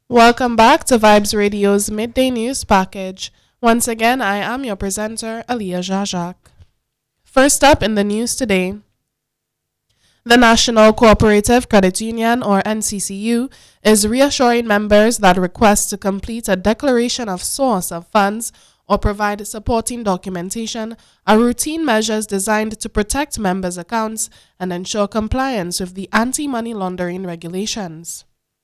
Welcome back to Vibes Radio's Midday News Package. Once again, I am your presenter, Aliyah Jajak. First up in the news today, the National Cooperative Credit Union, or NCCU, is reassuring members that requests to complete a declaration of source of funds or provide supporting documentation are routine measures designed to protect members' accounts and ensure compliance with the anti-money laundering regulations.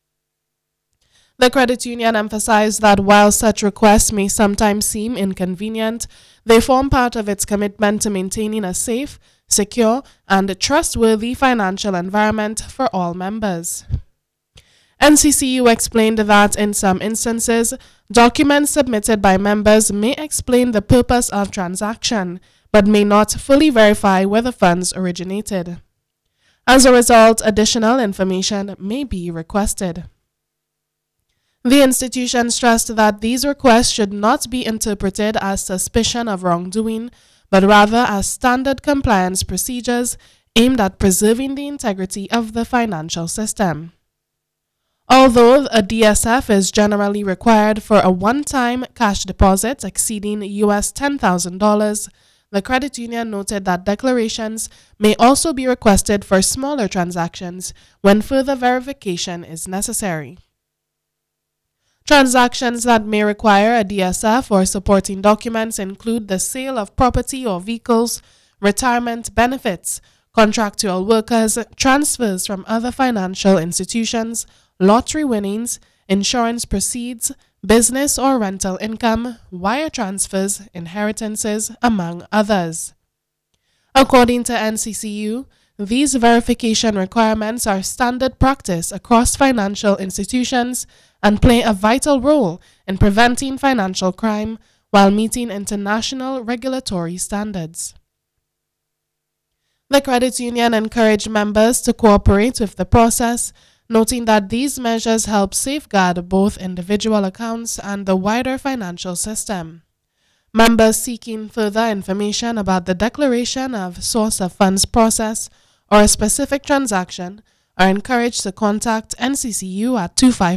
The credit union emphasized that while such requests may sometimes seem inconvenient, they form part of its commitment to maintaining a safe, secure, and trustworthy financial environment for all members. NCCU explained that in some instances, documents submitted by members may explain the purpose of transaction, but may not fully verify where the funds originated. As a result, additional information may be requested. The institution stressed that these requests should not be interpreted as suspicion of wrongdoing, but rather as standard compliance procedures aimed at preserving the integrity of the financial system. Although a DSF is generally required for a one-time cash deposit exceeding US $10,000, the credit union noted that declarations may also be requested for smaller transactions when further verification is necessary. Transactions that may require a DSF or supporting documents include the sale of property or vehicles, retirement benefits, contractual workers, transfers from other financial institutions, lottery winnings, insurance proceeds, business or rental income, wire transfers, inheritances, among others. According to NCCU, these verification requirements are standard practice across financial institutions and play a vital role in preventing financial crime while meeting international regulatory standards. The credit union encouraged members to cooperate with the process, noting that these measures help safeguard both individual accounts and the wider financial system. Members seeking further information about the declaration of source of funds process or a specific transaction are encouraged to contact NCCU at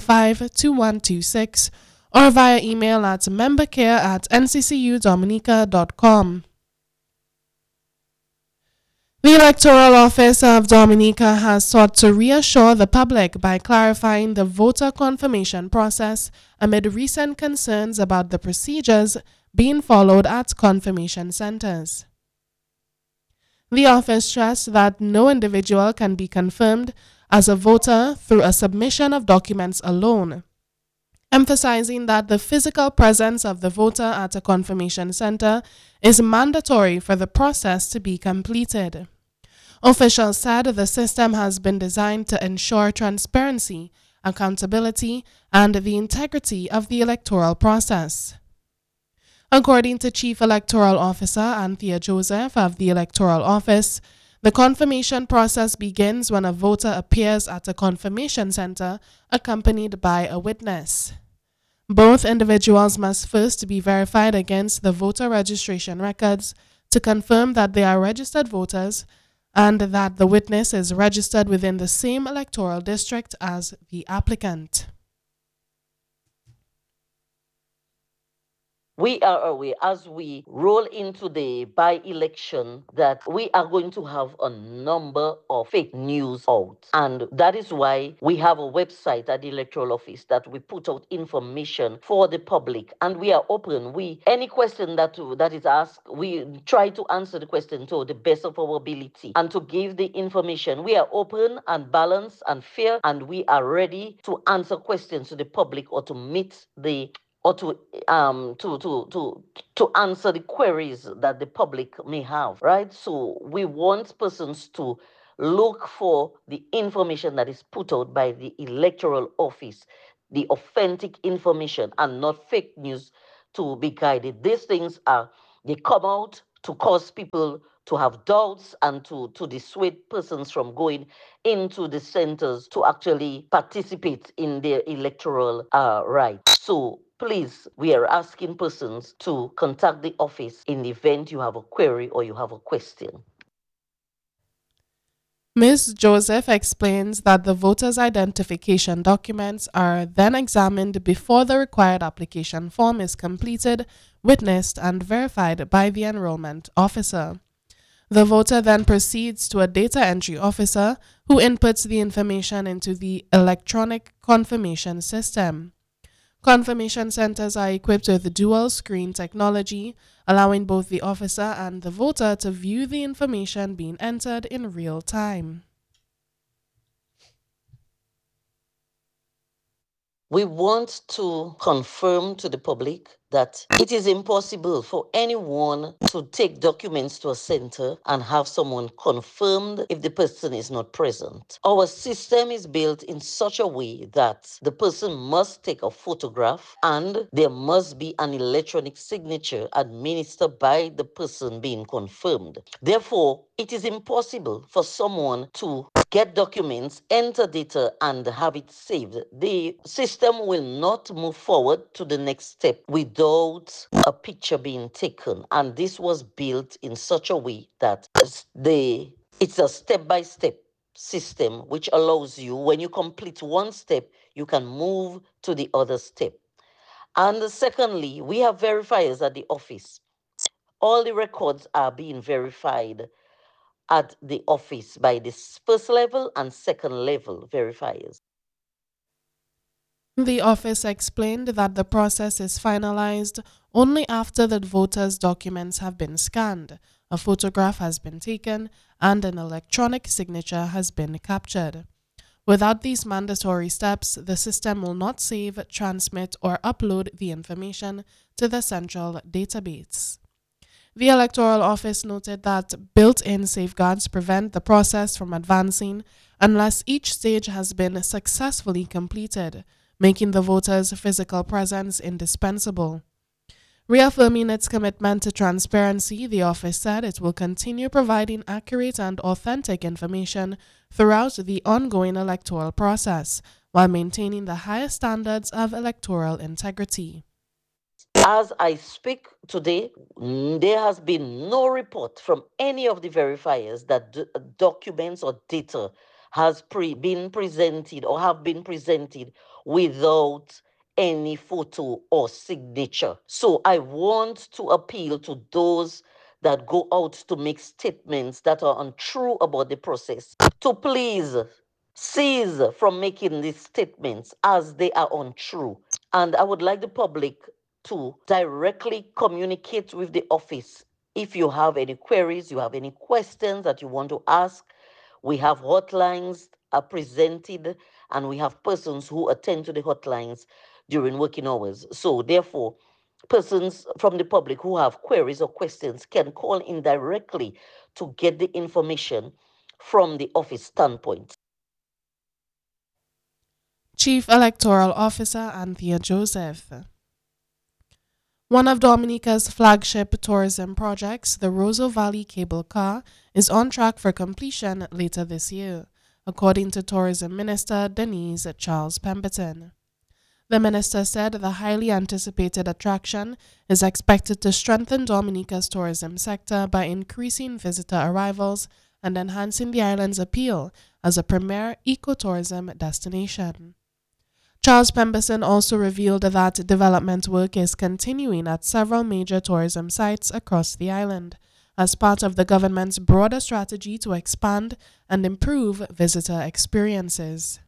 255-2126 or via email at membercare@nccudominica.com. The Electoral Office of Dominica has sought to reassure the public by clarifying the voter confirmation process amid recent concerns about the procedures being followed at confirmation centers. The office stressed that no individual can be confirmed as a voter through a submission of documents alone, emphasizing that the physical presence of the voter at a confirmation center is mandatory for the process to be completed. Officials said the system has been designed to ensure transparency, accountability, and the integrity of the electoral process. According to Chief Electoral Officer Anthea Joseph of the Electoral Office, the confirmation process begins when a voter appears at a confirmation center accompanied by a witness. Both individuals must first be verified against the voter registration records to confirm that they are registered voters and that the witness is registered within the same electoral district as the applicant. We are aware as we roll into the by-election that we are going to have a number of fake news out. And that is why we have a website at the Electoral Office that we put out information for the public. And we are open. Any question that is asked, we try to answer the question to the best of our ability and to give the information. We are open and balanced and fair, and we are ready to answer questions to the public or to meet the or to answer the queries that the public may have, right? So we want persons to look for the information that is put out by the electoral office, the authentic information and not fake news to be guided. These things they come out to cause people to have doubts and to dissuade persons from going into the centers to actually participate in their electoral rights. So please, we are asking persons to contact the office in the event you have a query or you have a question. Ms. Joseph explains that the voter's identification documents are then examined before the required application form is completed, witnessed, and verified by the enrollment officer. The voter then proceeds to a data entry officer who inputs the information into the electronic confirmation system. Confirmation centers are equipped with dual screen technology, allowing both the officer and the voter to view the information being entered in real time. We want to confirm to the public that it is impossible for anyone to take documents to a center and have someone confirmed if the person is not present. Our system is built in such a way that the person must take a photograph and there must be an electronic signature administered by the person being confirmed. Therefore, it is impossible for someone to get documents, enter data, and have it saved. The system will not move forward to the next step without a picture being taken. And this was built in such a way that it's a step-by-step system which allows you, when you complete one step, you can move to the other step. And secondly, we have verifiers at the office. All the records are being verified at the office by the first level and second level verifiers. The office explained that the process is finalized only after the voter's documents have been scanned, a photograph has been taken, and an electronic signature has been captured. Without these mandatory steps, the system will not save, transmit, or upload the information to the central database. The Electoral Office noted that built-in safeguards prevent the process from advancing unless each stage has been successfully completed, making the voter's physical presence indispensable. Reaffirming its commitment to transparency, the office said it will continue providing accurate and authentic information throughout the ongoing electoral process, while maintaining the highest standards of electoral integrity. As I speak today, there has been no report from any of the verifiers that documents or data has been presented or have been presented without any photo or signature. So I want to appeal to those that go out to make statements that are untrue about the process to please cease from making these statements as they are untrue. And I would like the public to directly communicate with the office. If you have any queries, you have any questions that you want to ask, we have hotlines are presented and we have persons who attend to the hotlines during working hours. So therefore, persons from the public who have queries or questions can call in directly to get the information from the office standpoint. Chief Electoral Officer Anthea Joseph. One of Dominica's flagship tourism projects, the Roseau Valley Cable Car, is on track for completion later this year, according to Tourism Minister Denise Charles Pemberton. The minister said the highly anticipated attraction is expected to strengthen Dominica's tourism sector by increasing visitor arrivals and enhancing the island's appeal as a premier ecotourism destination. Charles Pemberton also revealed that development work is continuing at several major tourism sites across the island as part of the government's broader strategy to expand and improve visitor experiences.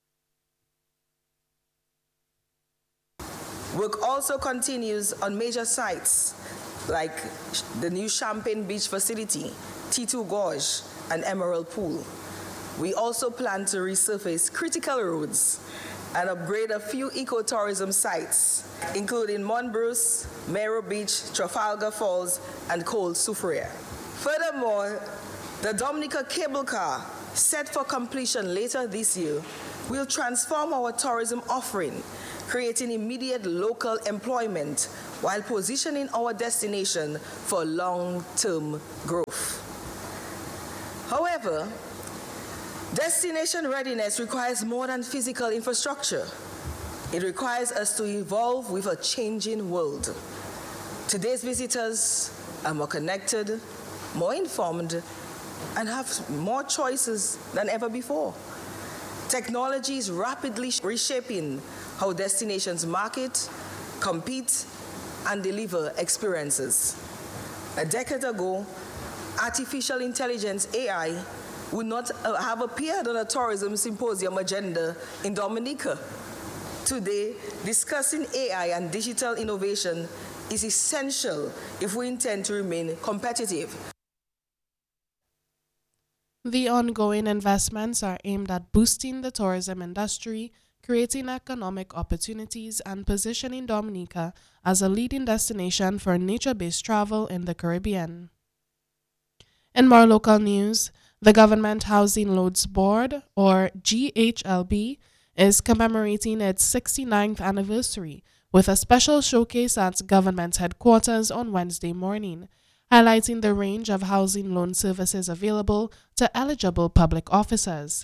Work also continues on major sites like the new Champagne Beach facility, T2 Gorge, and Emerald Pool. We also plan to resurface critical roads and upgrade a few ecotourism sites, including Monbruce, Mero Beach, Trafalgar Falls, and Cold Soufriere. Furthermore, the Dominica Cable Car, set for completion later this year, will transform our tourism offering, creating immediate local employment while positioning our destination for long-term growth. However, destination readiness requires more than physical infrastructure. It requires us to evolve with a changing world. Today's visitors are more connected, more informed, and have more choices than ever before. Technology is rapidly reshaping how destinations market, compete, and deliver experiences. A decade ago, artificial intelligence, AI, would not have appeared on a tourism symposium agenda in Dominica. Today, discussing AI and digital innovation is essential if we intend to remain competitive. The ongoing investments are aimed at boosting the tourism industry, creating economic opportunities, and positioning Dominica as a leading destination for nature-based travel in the Caribbean. In more local news, the Government Housing Loans Board, or GHLB, is commemorating its 69th anniversary with a special showcase at government headquarters on Wednesday morning, highlighting the range of housing loan services available to eligible public officers.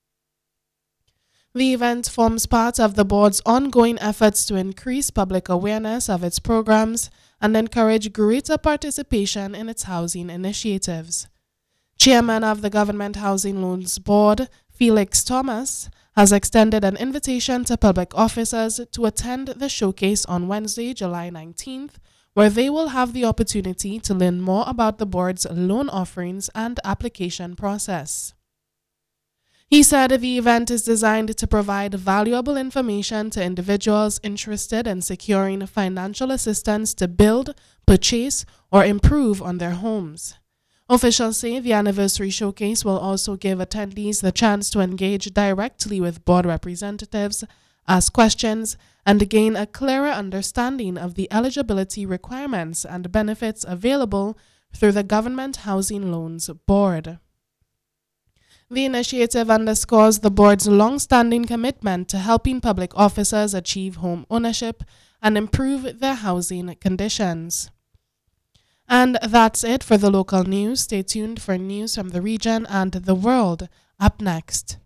The event forms part of the board's ongoing efforts to increase public awareness of its programs and encourage greater participation in its housing initiatives. Chairman of the Government Housing Loans Board, Felix Thomas, has extended an invitation to public officers to attend the showcase on Wednesday, July 19th, where they will have the opportunity to learn more about the board's loan offerings and application process. He said the event is designed to provide valuable information to individuals interested in securing financial assistance to build, purchase, or improve on their homes. Officials say the anniversary showcase will also give attendees the chance to engage directly with board representatives, ask questions, and gain a clearer understanding of the eligibility requirements and benefits available through the Government Housing Loans Board. The initiative underscores the board's long-standing commitment to helping public officers achieve home ownership and improve their housing conditions. And that's it for the local news. Stay tuned for news from the region and the world up next.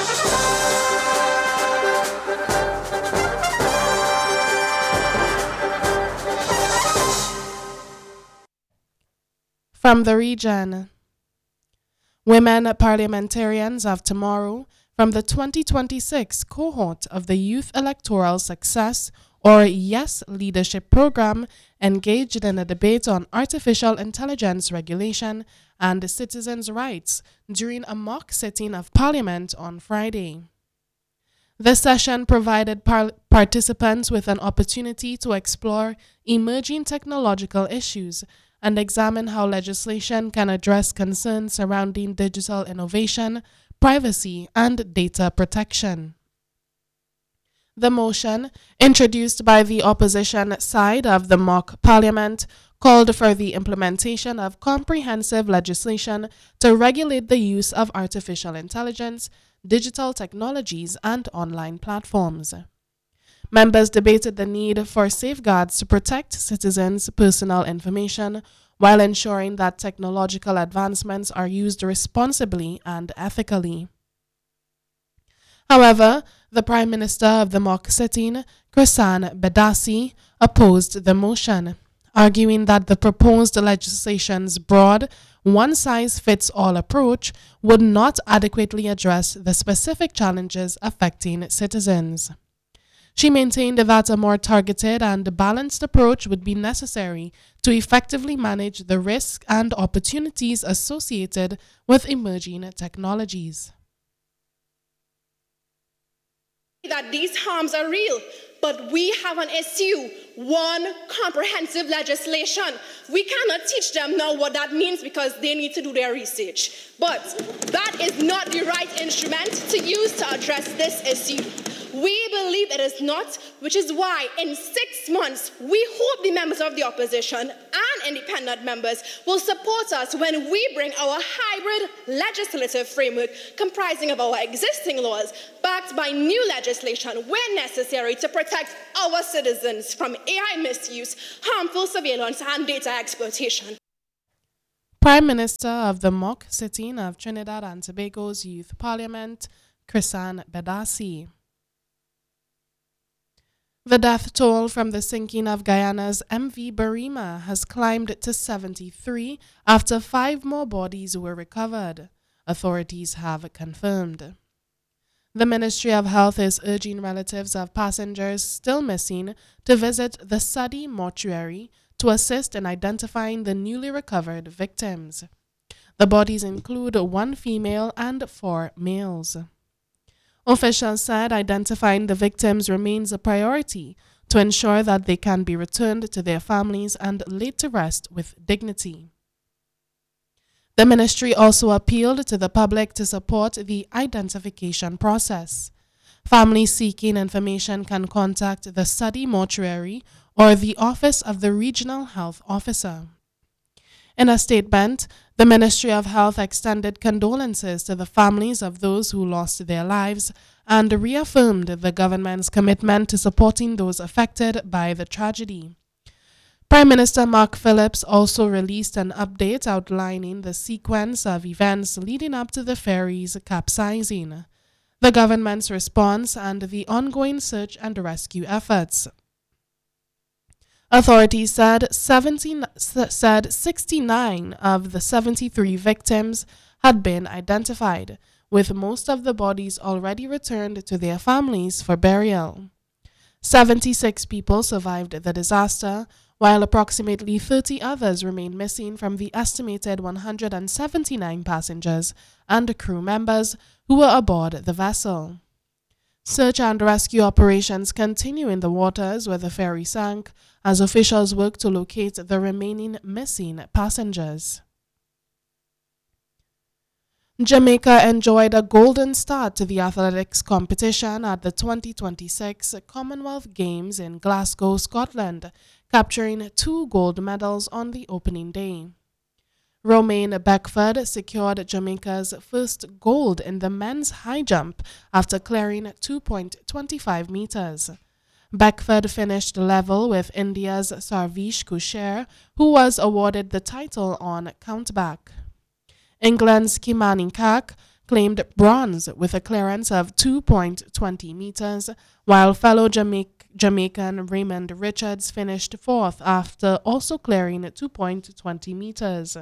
From the region, women parliamentarians of tomorrow from the 2026 cohort of the Youth Electoral Success or YES Leadership Program engaged in a debate on artificial intelligence regulation and citizens' rights during a mock sitting of Parliament on Friday. The session provided participants with an opportunity to explore emerging technological issues and examine how legislation can address concerns surrounding digital innovation, privacy, and data protection. The motion, introduced by the opposition side of the mock parliament, called for the implementation of comprehensive legislation to regulate the use of artificial intelligence, digital technologies, and online platforms. Members debated the need for safeguards to protect citizens' personal information while ensuring that technological advancements are used responsibly and ethically. However, the Prime Minister of the mock sitting, Chrisan Bedassi, opposed the motion, arguing that the proposed legislation's broad, one-size-fits-all approach would not adequately address the specific challenges affecting citizens. She maintained that a more targeted and balanced approach would be necessary to effectively manage the risks and opportunities associated with emerging technologies. That these harms are real, but we have an issue, one comprehensive legislation. We cannot teach them now what that means because they need to do their research. But that is not the right instrument to use to address this issue. We believe it is not, which is why in 6 months, we hope the members of the opposition and independent members will support us when we bring our hybrid legislative framework comprising of our existing laws, backed by new legislation where necessary to protect our citizens from AI misuse, harmful surveillance, and data exploitation. Prime Minister of the mock sitting of Trinidad and Tobago's Youth Parliament, Chrisan Bedassi. The death toll from the sinking of Guyana's MV Barima has climbed to 73 after 5 more bodies were recovered, authorities have confirmed. The Ministry of Health is urging relatives of passengers still missing to visit the Sadi mortuary to assist in identifying the newly recovered victims. The bodies include 1 female and 4 males. Officials said identifying the victims remains a priority to ensure that they can be returned to their families and laid to rest with dignity. The ministry also appealed to the public to support the identification process. Families seeking information can contact the Sadi mortuary or the Office of the Regional Health Officer. In a statement, the Ministry of Health extended condolences to the families of those who lost their lives and reaffirmed the government's commitment to supporting those affected by the tragedy. Prime Minister Mark Phillips also released an update outlining the sequence of events leading up to the ferry's capsizing, the government's response, and the ongoing search and rescue efforts. Authorities said 69 of the 73 victims had been identified, with most of the bodies already returned to their families for burial. 76 people survived the disaster, while approximately 30 others remain missing from the estimated 179 passengers and crew members who were aboard the vessel. Search and rescue operations continue in the waters where the ferry sank as officials work to locate the remaining missing passengers. Jamaica enjoyed a golden start to the athletics competition at the 2026 Commonwealth Games in Glasgow, Scotland, capturing 2 gold medals on the opening day. Romain Beckford secured Jamaica's first gold in the men's high jump after clearing 2.25 meters. Beckford finished level with India's Sarvesh Kusher, who was awarded the title on countback. England's Kimani Kak claimed bronze with a clearance of 2.20 meters, while fellow Jamaican Raymond Richards finished 4th after also clearing 2.20 meters.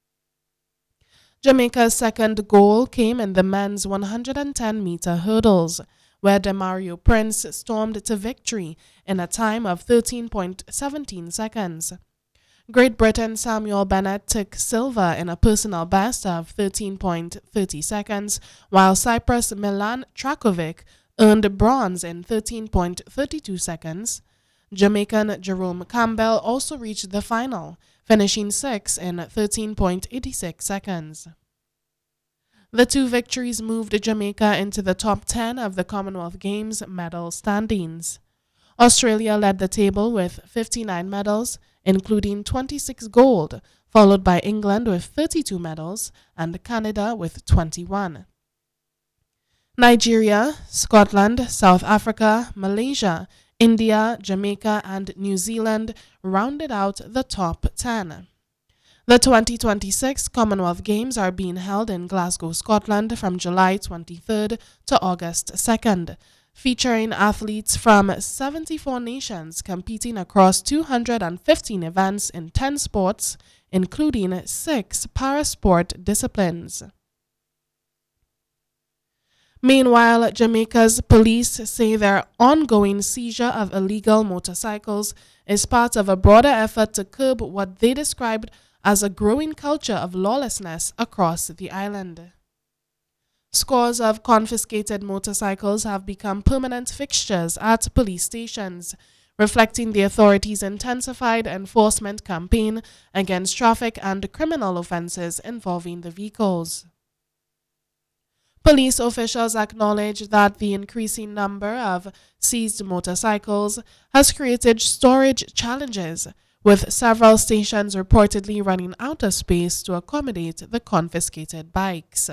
Jamaica's second goal came in the men's 110-meter hurdles, where Demario Prince stormed to victory in a time of 13.17 seconds. Great Britain's Samuel Bennett took silver in a personal best of 13.30 seconds, while Cyprus' Milan Trakovic earned bronze in 13.32 seconds. Jamaican Jerome Campbell also reached the final, finishing 6th in 13.86 seconds. The 2 victories moved Jamaica into the top 10 of the Commonwealth Games medal standings. Australia led the table with 59 medals, including 26 gold, followed by England with 32 medals and Canada with 21. Nigeria, Scotland, South Africa, Malaysia, India, Jamaica, and New Zealand rounded out the top 10. The 2026 Commonwealth Games are being held in Glasgow, Scotland from July 23rd to August 2nd, featuring athletes from 74 nations competing across 215 events in 10 sports, including 6 parasport disciplines. Meanwhile, Jamaica's police say their ongoing seizure of illegal motorcycles is part of a broader effort to curb what they described as a growing culture of lawlessness across the island. Scores of confiscated motorcycles have become permanent fixtures at police stations, reflecting the authorities' intensified enforcement campaign against traffic and criminal offenses involving the vehicles. Police officials acknowledge that the increasing number of seized motorcycles has created storage challenges, with several stations reportedly running out of space to accommodate the confiscated bikes.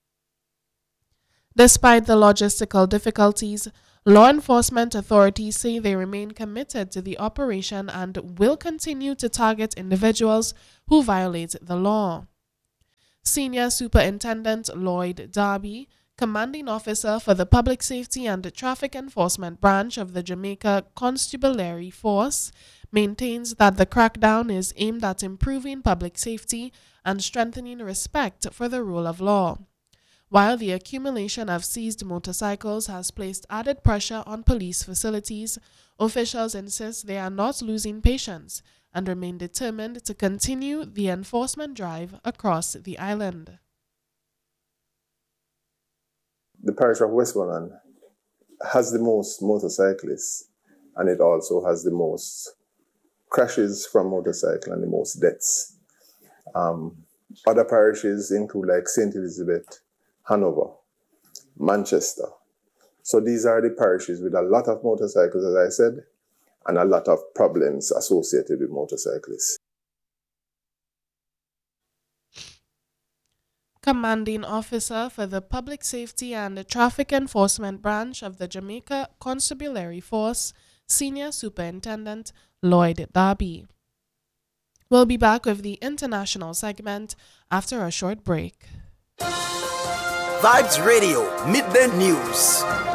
Despite the logistical difficulties, law enforcement authorities say they remain committed to the operation and will continue to target individuals who violate the law. Senior Superintendent Lloyd Darby Commanding Officer for the Public Safety and Traffic Enforcement Branch of the Jamaica Constabulary Force, maintains that the crackdown is aimed at improving public safety and strengthening respect for the rule of law. While the accumulation of seized motorcycles has placed added pressure on police facilities, officials insist they are not losing patience and remain determined to continue the enforcement drive across the island. The parish of Westmoreland has the most motorcyclists, and it also has the most crashes from motorcycle and the most deaths. Other parishes include like St. Elizabeth, Hanover, Manchester. So these are the parishes with a lot of motorcycles, as I said, and a lot of problems associated with motorcyclists. Commanding Officer for the Public Safety and Traffic Enforcement Branch of the Jamaica Constabulary Force, Senior Superintendent Lloyd Darby. We'll be back with the international segment after a short break. Vibes Radio, Midday News.